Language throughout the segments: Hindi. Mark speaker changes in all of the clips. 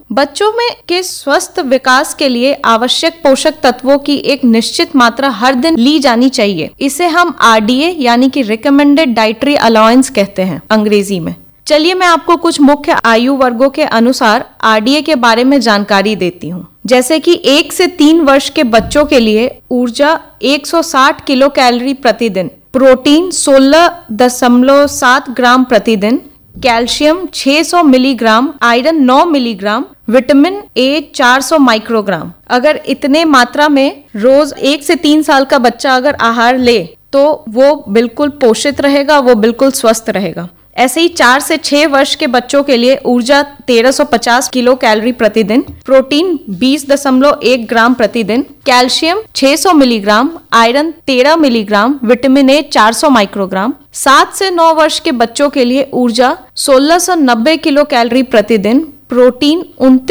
Speaker 1: बच्चों में के स्वस्थ विकास के लिए आवश्यक पोषक तत्वों की एक निश्चित मात्रा हर दिन ली जानी चाहिए। इसे हम RDA यानी कि रिकमेंडेड डाइटरी अलाउंस कहते हैं अंग्रेजी में। चलिए मैं आपको कुछ मुख्य आयु वर्गों के अनुसार RDA के बारे में जानकारी देती हूँ। जैसे कि 1 से 3 वर्ष के बच्चों के लिए ऊर्जा 160 किलो कैलोरी प्रतिदिन, प्रोटीन 16.7 ग्राम प्रतिदिन, calcium 600 milligram, iron 9 milligram, vitamin A 400 microgram. अगर इतने मात्रा में रोज 1 से 3 साल का बच्चा अगर आहार ले तो वो बिल्कुल पोषित रहेगा, वो बिल्कुल स्वस्थ रहेगा। ऐसे ही 4 से 6 वर्ष के बच्चों के लिए ऊर्जा 1350 किलो कैलोरी प्रतिदिन, प्रोटीन 20.1 ग्राम प्रतिदिन, calcium 600 milligram, iron 13 milligram, vitamin A 400 microgram. 7 से 9 वर्ष के बच्चों के लिए ऊर्जा 1690 किलो कैलोरी प्रतिदिन, प्रोटीन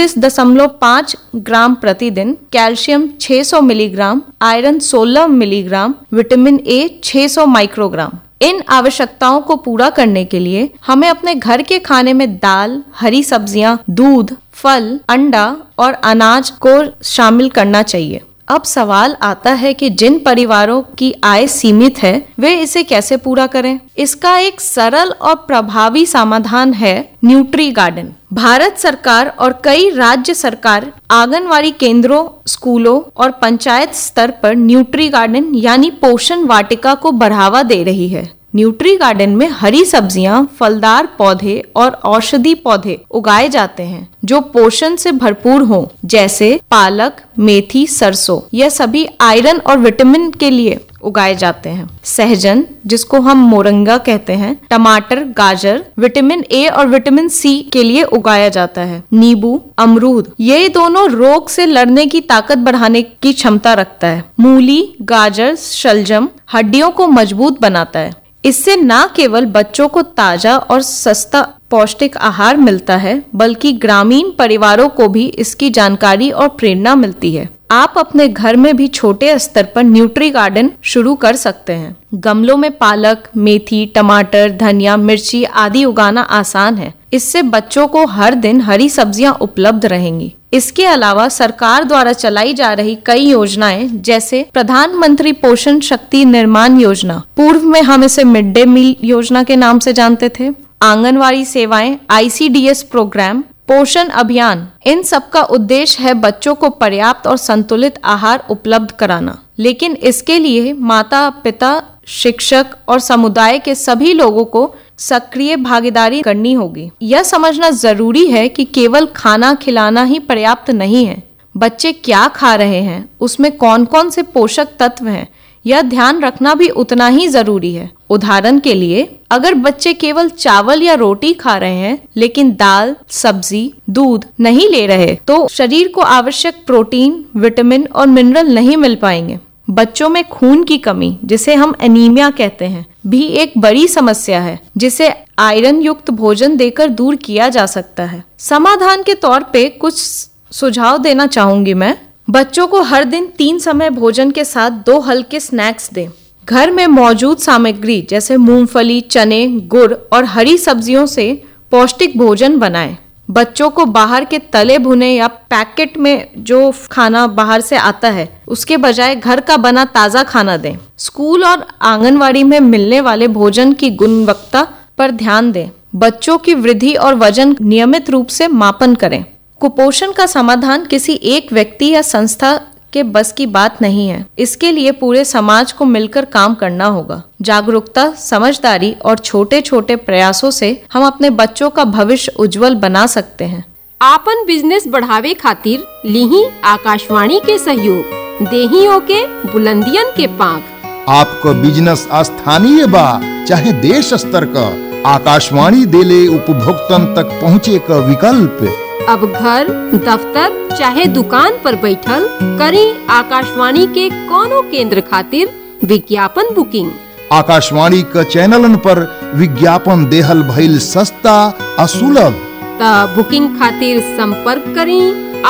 Speaker 1: 29.5 ग्राम प्रतिदिन, calcium 600 milligram, iron 16 milligram, vitamin A 600 microgram. इन आवश्यकताओं को पूरा करने के लिए हमें अपने घर के खाने में दाल, हरी सब्जियां, दूध, फल, अंडा और अनाज को शामिल करना चाहिए। अब सवाल आता है कि जिन परिवारों की आय सीमित है वे इसे कैसे पूरा करें। इसका एक सरल और प्रभावी समाधान है न्यूट्री गार्डन। भारत सरकार और कई राज्य सरकार आंगनवाड़ी केंद्रों, स्कूलों और पंचायत स्तर पर न्यूट्री गार्डन यानी पोषण वाटिका को बढ़ावा दे रही है। न्यूट्री गार्डन में हरी सब्जियां, फलदार पौधे और औषधि पौधे उगाए जाते हैं जो पोषण से भरपूर हों, जैसे पालक, मेथी, सरसों। यह सभी आयरन और विटामिन के लिए उगाए जाते हैं। सहजन, जिसको हम मोरंगा कहते हैं, टमाटर, गाजर विटामिन A और विटामिन C के लिए उगाया जाता है। नींबू, अमरूद, ये दोनों रोग से लड़ने की ताकत बढ़ाने की क्षमता रखता है। मूली, गाजर, शलजम हड्डियों को मजबूत बनाता है। इससे न केवल बच्चों को ताजा और सस्ता पौष्टिक आहार मिलता है, बल्कि ग्रामीण परिवारों को भी इसकी जानकारी और प्रेरणा मिलती है। आप अपने घर में भी छोटे स्तर पर न्यूट्री गार्डन शुरू कर सकते हैं। गमलों में पालक, मेथी, टमाटर, धनिया, मिर्ची आदि उगाना आसान है। इससे बच्चों को हर दिन हरी सब्जियां उपलब्ध रहेंगी। इसके अलावा सरकार द्वारा चलाई जा रही कई योजनाएं, जैसे प्रधानमंत्री पोषण शक्ति निर्माण योजना, पूर्व में हम इसे मिड डे मील योजना के नाम से जानते थे, आंगनवाड़ी सेवाएं, ICDS प्रोग्राम, पोषण अभियान, इन सब का उद्देश्य है बच्चों को पर्याप्त और संतुलित आहार उपलब्ध कराना। लेकिन इसके लिए माता पिता, शिक्षक और समुदाय के सभी लोगों को सक्रिय भागीदारी करनी होगी। यह समझना जरूरी है कि केवल खाना खिलाना ही पर्याप्त नहीं है। बच्चे क्या खा रहे हैं, उसमें कौन कौन से पोषक तत्व हैं, यह ध्यान रखना भी उतना ही जरूरी है। उदाहरण के लिए, अगर बच्चे केवल चावल या रोटी खा रहे हैं लेकिन दाल, सब्जी, दूध नहीं ले रहे, तो शरीर को आवश्यक प्रोटीन, विटामिन और मिनरल नहीं मिल पाएंगे। बच्चों में खून की कमी, जिसे हम एनीमिया कहते हैं, भी एक बड़ी समस्या है, जिसे आयरन युक्त भोजन देकर दूर किया जा सकता है। समाधान के तौर पे कुछ सुझाव देना चाहूंगी मैं। बच्चों को हर दिन 3 समय भोजन के साथ 2 हल्के स्नैक्स दें। घर में मौजूद सामग्री जैसे मूंगफली, चने, गुड़ और हरी सब्जियों से पौष्टिक भोजन बनाएं। बच्चों को बाहर के तले भुने या पैकेट में जो खाना बाहर से आता है उसके बजाय घर का बना ताज़ा खाना दें। स्कूल और आंगनवाड़ी में मिलने वाले भोजन की गुणवत्ता पर ध्यान दें। बच्चों की वृद्धि और वजन नियमित रूप से मापन करें। कुपोषण का समाधान किसी एक व्यक्ति या संस्था के बस की बात नहीं है। इसके लिए पूरे समाज को मिलकर काम करना होगा। जागरूकता, समझदारी और छोटे छोटे प्रयासों से हम अपने बच्चों का भविष्य उज्जवल बना सकते हैं।
Speaker 2: आपन बिजनेस बढ़ावे खातिर लीही आकाशवाणी के सहयोग, देही ओके बुलंदियन के पांख।
Speaker 3: आपको बिजनेस स्थानीय बा चाहे देश स्तर का, आकाशवाणी देले उपभोक्तन तक पहुँचे का विकल्प।
Speaker 2: अब घर, दफ्तर चाहे दुकान पर बैठल करी आकाशवाणी के कोनो केंद्र खातिर विज्ञापन बुकिंग।
Speaker 3: आकाशवाणी का चैनलन पर विज्ञापन देहल भइल सस्ता और सुलभ।
Speaker 2: त बुकिंग खातिर संपर्क करी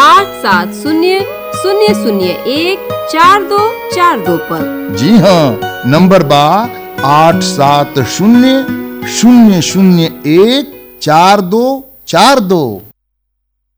Speaker 2: 8700014242 पर।
Speaker 3: जी हाँ, नंबर बा 8700014242।